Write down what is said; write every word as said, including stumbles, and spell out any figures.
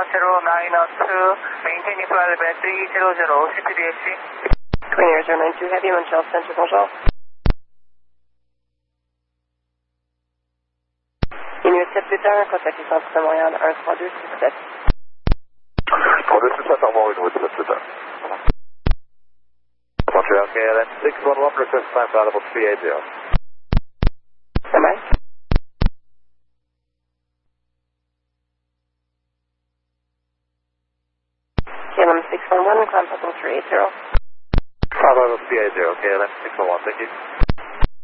zero nine two, maintain flight level three zero zero, C P D H C. Twin Air zero nine two Heavy, Montreal Center, bonjour. Inuit sept huit un, contact licence de Montréal, un trois deux six sept. trois deux six sept, au revoir, Inuit sept huit un. Montreal K L M six one one, request time valuable three eighty. Am I? K L M six one one, contact three eighty. Five level three eighty, K L M six one one, thank you.